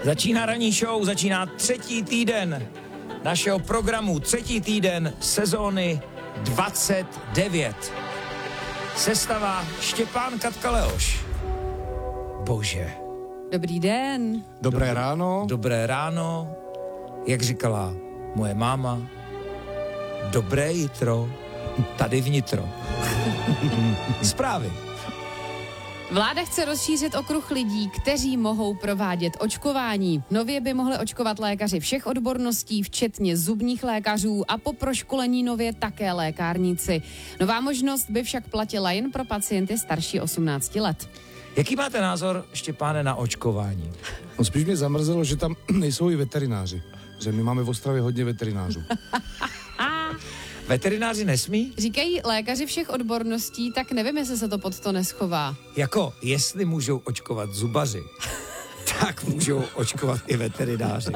Začíná ranní show, začíná třetí týden našeho programu, třetí týden sezóny 29. Sestava Štěpán Katka Leoš. Bože. Dobrý den. Dobré ráno. Dobré ráno. Jak říkala moje máma, dobré jitro, tady vnitro. Zprávy. Vláda chce rozšířit okruh lidí, kteří mohou provádět očkování. Nově by mohli očkovat lékaři všech odborností, včetně zubních lékařů a po proškolení nově také lékárníci. Nová možnost by však platila jen pro pacienty starší 18 let. Jaký máte názor, Štěpáne, na očkování? No spíš mě zamrzelo, že tam nejsou i veterináři. Že my máme v Ostravě hodně veterinářů. Veterináři nesmí? Říkají lékaři všech odborností, tak nevím, jestli se to pod to neschová. Jako, jestli můžou očkovat zubaři, tak můžou očkovat i veterináři.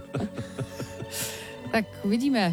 Tak uvidíme.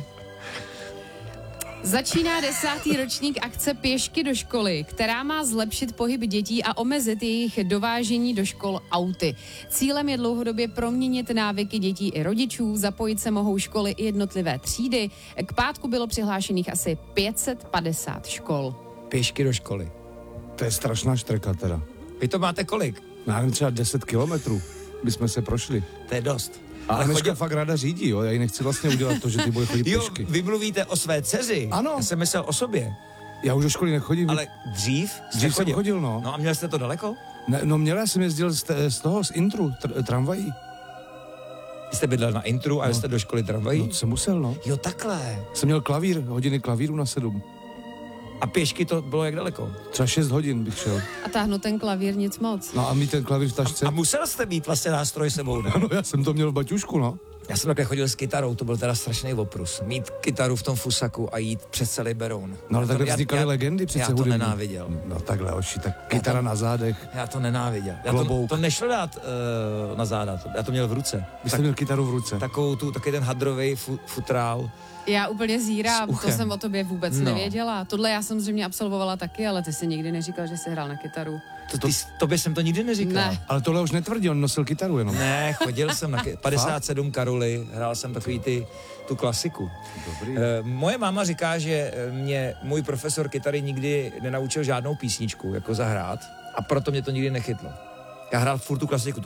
Začíná 10. ročník akce Pěšky do školy, která má zlepšit pohyb dětí a omezit jejich dovážení do škol auty. Cílem je dlouhodobě proměnit návyky dětí i rodičů, zapojit se mohou školy i jednotlivé třídy. K pátku bylo přihlášených asi 550 škol. Pěšky do školy. To je strašná štreka teda. Vy to máte kolik? Já nevím, třeba 10 kilometrů bychom se prošli. To je dost. Ale dneska fakt ráda řídí, jo? Já ji nechci vlastně udělat to, že ty bude chodit pěšky. Jo, vy mluvíte o své dceři. Ano. Já jsem myslel o sobě. Já už do školy nechodím. Ale dřív jsem chodil, no. No a měl jste to daleko? Ne, no měl, já jsem jezdil z Intru, tramvají. Vy jste bydlel na Intru a jste do školy tramvají? No, jsem musel, no. Jo, takhle. Jsem měl hodiny klavíru na 7. A pěšky to bylo jak daleko? Třeba 6 hodin bych šel. A táhnu ten klavír nic moc. No a mít ten klavír v tašce. A musel jste mít vlastně nástroj sebou, ne? Ano, já jsem to měl v baťušku, no. Já jsem také chodil s kytarou, to byl teda strašný oprus. Mít kytaru v tom fusaku a jít přes celý Beroun. No ale takhle vznikaly legendy přece hudební. hudební. Já to nenáviděl. No takhle, oši, tak kytara na zádech. Já to nenáviděl. To nešlo dát na záda, já to měl v ruce. Vy jste měl kytaru v ruce. Taky ten hadrovej futrál. Já úplně zírám, to jsem o tobě vůbec nevěděla. Tohle já samozřejmě absolvovala taky, ale ty jsi nikdy neříkal, že jsi hrál na kytaru. Tobě jsem to nikdy neříkal. Ne. Ale tohle už netvrdil, on nosil kytaru jenom. Ne, chodil jsem na 57 Karoly, hrál jsem takový tu klasiku. Dobrý. Moje máma říká, že mě můj profesor kytary nikdy nenaučil žádnou písničku jako zahrát a proto mě to nikdy nechytlo. Já hrál furt tu klasiku.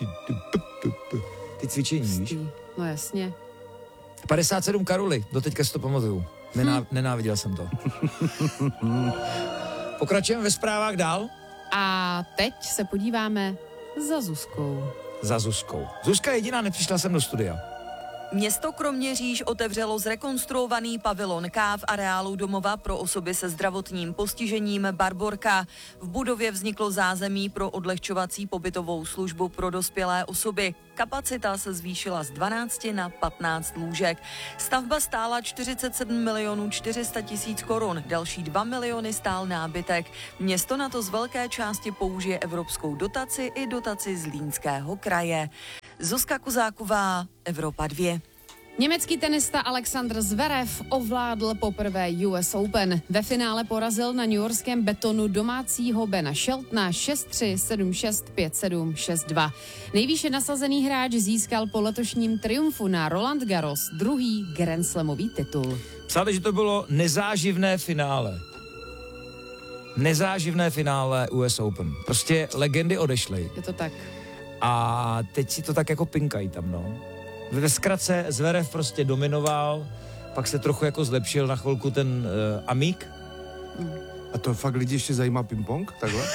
Ty cvičení, víš? No jasně. 57 Karoly, doteďka si to pamatuju. Nenáviděl jsem to. Pokračujeme ve zprávách dál. A teď se podíváme za Zuzkou. Za Zuzkou. Zuzka jediná nepřišla sem do studia. Město Kroměříž otevřelo zrekonstruovaný pavilon K v areálu domova pro osoby se zdravotním postižením Barborka. V budově vzniklo zázemí pro odlehčovací pobytovou službu pro dospělé osoby. Kapacita se zvýšila z 12 na 15 lůžek. Stavba stála 47 400 000 korun, další 2 miliony stál nábytek. Město na to z velké části použije evropskou dotaci i dotaci Zlínského kraje. Zuzka Kuzáková, Evropa 2. Německý tenista Alexander Zverev ovládl poprvé US Open. Ve finále porazil na newyorském Betonu domácího Bena Sheltona 6-3, 7-6, 5-7, 6-2. Nejvýše nasazený hráč získal po letošním triumfu na Roland Garros druhý Grand Slamový titul. Psáte, že to bylo nezáživné finále. Nezáživné finále US Open. Prostě legendy odešly. Je to tak. A teď si to tak jako pinkají tam, no. Ve zkratce Zverev prostě dominoval, pak se trochu jako zlepšil na chvilku ten Amík. A to fakt lidi ještě zajímá ping-pong, takhle?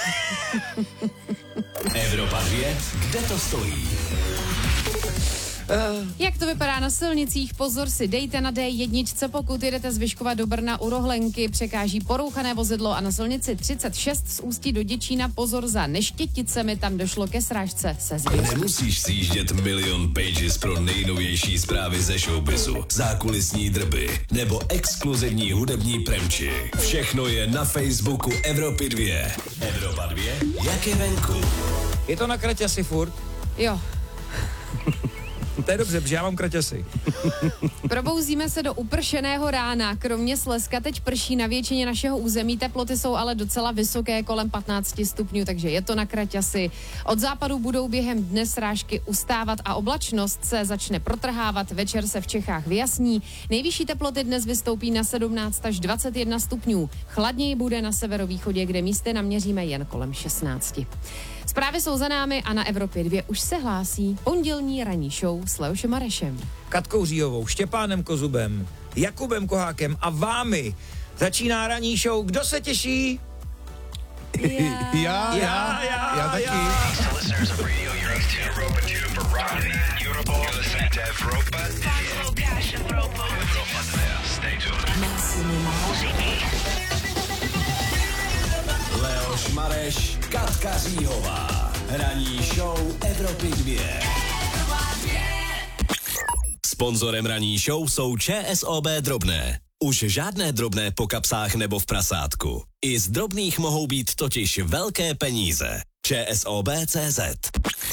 Evropa 2, kde to stojí? Jak to vypadá na silnicích? Pozor si dejte na D1, pokud jedete z Vyškova do Brna u Rohlenky, překáží porouchané vozidlo a na silnici 36 z Ústí do Děčína pozor za Neštěticemi, tam došlo ke srážce se zvěří. Nemusíš sjíždět milion pages pro nejnovější zprávy ze showbizu, zákulisní drby nebo exkluzivní hudební premči. Všechno je na Facebooku Evropy 2. Evropa 2, jak je venku? Je to na Kraťasi furt? Jo. To je dobře, protože já mám kraťasy. Probouzíme se do upršeného rána. Kromě Slezska teď prší na většině našeho území. Teploty jsou ale docela vysoké, kolem 15 stupňů, takže je to na kraťasy. Od západu budou během dne srážky ustávat a oblačnost se začne protrhávat. Večer se v Čechách vyjasní. Nejvyšší teploty dnes vystoupí na 17 až 21 stupňů. Chladněji bude na severovýchodě, kde místy naměříme jen kolem 16. Zprávy jsou za námi a na Evropě 2 už se hlásí pondělní ranní show s Leošem Marešem. Katkou Říhovou, Štěpánem Kozubem, Jakubem Kohákem a vámi začíná ranní show. Kdo se těší? Já taky. Leoš Mareš, Katka Říhová. Ranní show Evropy 2. Sponzorem ranní show jsou ČSOB Drobné. Už žádné drobné po kapsách nebo v prasátku. I z drobných mohou být totiž velké peníze. ČSOB.cz